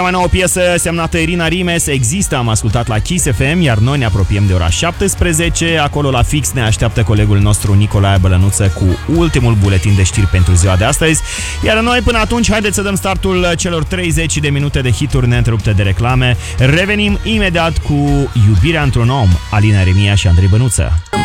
Mai nouă piesă semnată Irina Rimes, Există, am ascultat la Kiss FM, iar noi ne apropiem de ora 17. Acolo la fix ne așteaptă colegul nostru Nicolae Bălănuță cu ultimul buletin de știri pentru ziua de astăzi. Iar noi până atunci, haideți să dăm startul celor 30 de minute de hituri neîntrerupte de reclame. Revenim imediat cu Iubirea într-un om, Alina Remia și Andrei Bănuță.